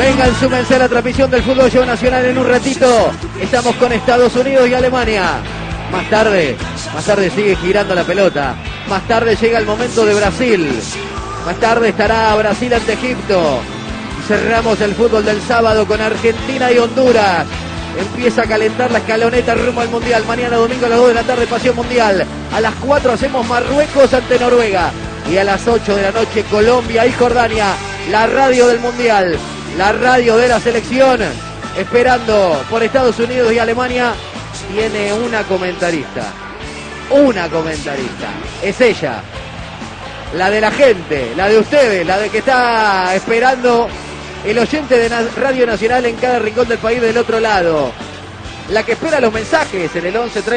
Vengan, súmense a la transmisión del Fútbol Show Nacional en un ratito. Estamos con Estados Unidos y Alemania. Más tarde sigue girando la pelota. Más tarde llega el momento de Brasil. Más tarde estará Brasil ante Egipto. Cerramos el fútbol del sábado con Argentina y Honduras. Empieza a calentar la escaloneta rumbo al Mundial. Mañana domingo a las 2 de la tarde, Pasión Mundial. A las 4 hacemos Marruecos ante Noruega. Y a las 8 de la noche, Colombia y Jordania. La radio del Mundial, la radio de la selección. Esperando por Estados Unidos y Alemania. Tiene una comentarista. Es ella. La de la gente, la de ustedes, la de que está esperando el oyente de Radio Nacional en cada rincón del país del otro lado. La que espera los mensajes en el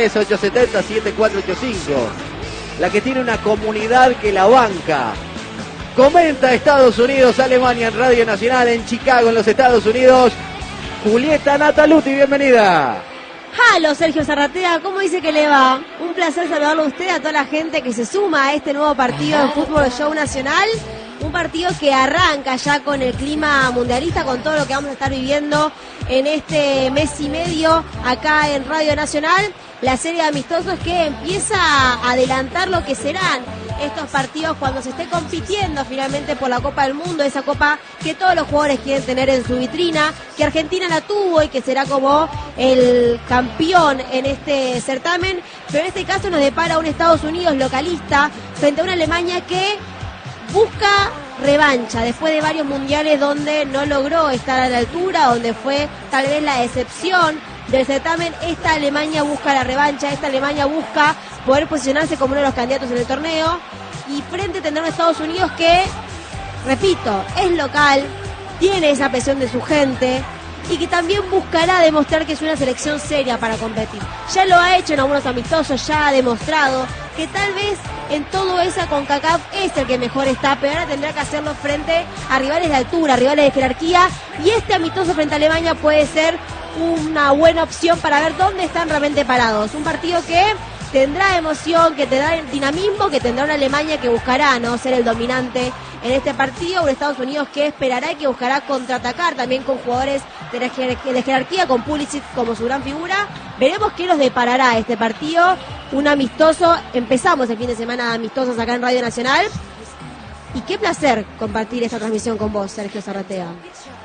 1138707485. La que tiene una comunidad que la banca. Comenta Estados Unidos, Alemania en Radio Nacional, en Chicago, en los Estados Unidos. Julieta Nataluti, bienvenida. Halo, Sergio Zarratea, ¿cómo dice que le va? Un placer saludarlo a usted, a toda la gente que se suma a este nuevo partido de Fútbol Show Nacional. Un partido que arranca ya con el clima mundialista, con todo lo que vamos a estar viviendo en este mes y medio acá en Radio Nacional. La serie de amistosos que empieza a adelantar lo que serán estos partidos cuando se esté compitiendo finalmente por la Copa del Mundo, esa copa que todos los jugadores quieren tener en su vitrina, que Argentina la tuvo y que será como el campeón en este certamen, pero en este caso nos depara un Estados Unidos localista frente a una Alemania que busca revancha después de varios mundiales donde no logró estar a la altura, donde fue tal vez la decepción del certamen. Esta Alemania busca la revancha, esta Alemania busca poder posicionarse como uno de los candidatos en el torneo, y frente tendrá un Estados Unidos que, repito, es local, tiene esa presión de su gente y que también buscará demostrar que es una selección seria para competir. Ya lo ha hecho en algunos amistosos, ya ha demostrado que tal vez en todo esa CONCACAF es el que mejor está, pero ahora tendrá que hacerlo frente a rivales de altura, rivales de jerarquía, y este amistoso frente a Alemania puede ser una buena opción para ver dónde están realmente parados. Un partido que tendrá emoción, que tendrá dinamismo, que tendrá una Alemania que buscará no ser el dominante en este partido, un Estados Unidos que esperará y que buscará contraatacar también con jugadores de jerarquía, con Pulisic como su gran figura. Veremos qué nos deparará este partido, un amistoso. Empezamos el fin de semana de amistosos acá en Radio Nacional, y qué placer compartir esta transmisión con vos, Sergio Zarratea.